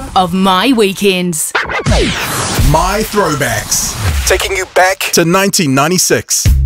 of my weekends. My Throwbacks. Taking you back to 1996.